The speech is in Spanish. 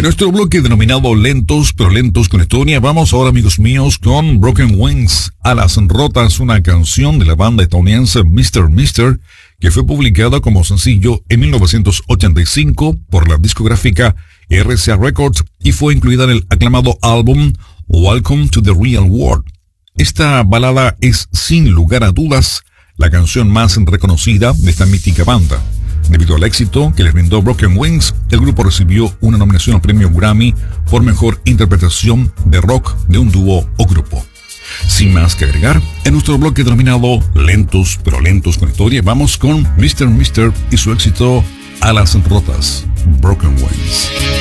En nuestro bloque denominado Lentos pero Lentos con Historia, vamos ahora, amigos míos, con Broken Wings, Alas Rotas, una canción de la banda estadounidense Mr. Mister, que fue publicada como sencillo en 1985 por la discográfica RCA Records y fue incluida en el aclamado álbum Welcome to the Real World. Esta balada es, sin lugar a dudas, la canción más reconocida de esta mítica banda. Debido al éxito que les brindó Broken Wings, el grupo recibió una nominación al premio Grammy por mejor interpretación de rock de un dúo o grupo. Sin más que agregar, en nuestro bloque denominado Lentos pero Lentos con Historia, vamos con Mr. Mister y su éxito Alas Rotas, Broken Wings.